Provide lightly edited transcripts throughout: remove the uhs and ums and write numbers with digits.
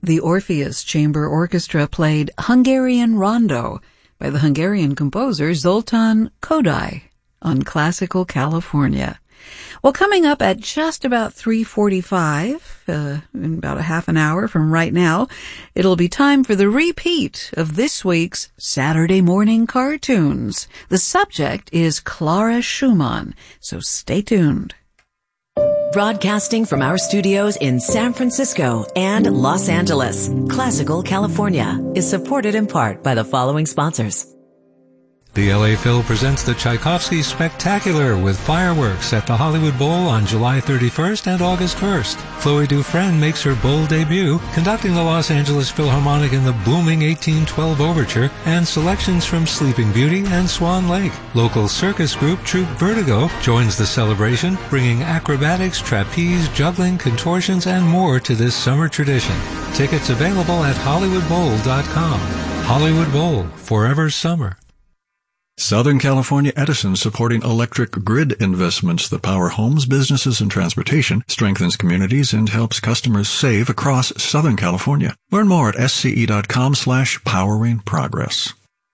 The Orpheus Chamber Orchestra played Hungarian Rondo by the Hungarian composer Zoltán Kodály on Classical California. Well, coming up at just about 3:45, in about a half an hour from right now, it'll be time for the repeat of this week's Saturday morning cartoons. The subject is Clara Schumann, so stay tuned. Broadcasting from our studios in San Francisco and Los Angeles, Classical California is supported in part by the following sponsors. The LA Phil presents the Tchaikovsky Spectacular with fireworks at the Hollywood Bowl on July 31st and August 1st. Chloe Dufresne makes her bowl debut, conducting the Los Angeles Philharmonic in the booming 1812 Overture and selections from Sleeping Beauty and Swan Lake. Local circus group Troupe Vertigo joins the celebration, bringing acrobatics, trapeze, juggling, contortions, and more to this summer tradition. Tickets available at HollywoodBowl.com. Hollywood Bowl, forever summer. Southern California Edison, supporting electric grid investments that power homes, businesses, and transportation, strengthens communities, and helps customers save across Southern California. Learn more at sce.com/poweringprogress.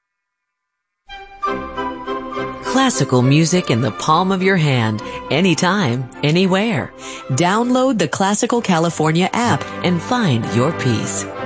Classical music in the palm of your hand, anytime, anywhere. Download the Classical California app and find your peace.